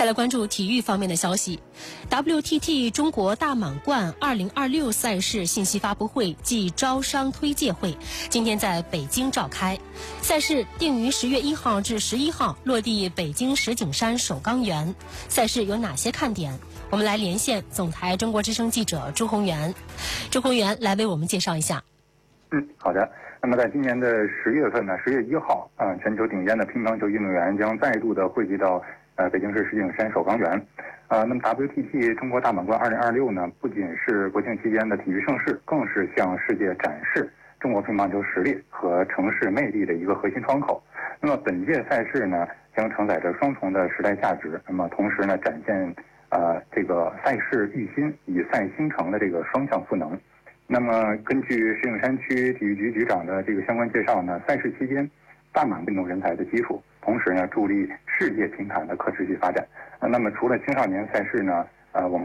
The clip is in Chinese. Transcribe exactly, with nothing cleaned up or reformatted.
再来关注体育方面的消息 ，W T T 中国大满贯二零二六赛事信息发布会暨招商推介会今天在北京召开，赛事定于十月一号至十一号落地北京石景山首钢园。赛事有哪些看点？我们来连线总台中国之声记者朱宏元，朱宏元来为我们介绍一下。 嗯，好的。那么在今年的十月份呢，十月一号，啊，全球顶尖的乒乓球运动员将再度的汇集到呃北京市石景山首钢园。啊，那么 W T T 中国大满贯二零二六呢，不仅是国庆期间的体育盛事，更是向世界展示中国乒乓球实力和城市魅力的一个核心窗口。那么本届赛事呢，将承载着双重的时代价值，那么同时呢，展现呃这个赛事育新与赛新城的这个双向赋能。那么根据石景山区体育局局长的这个相关介绍呢，赛事期间大满运动人才的基础，同时呢助力世界乒坛的可持续发展。那么除了青少年赛事呢，呃我们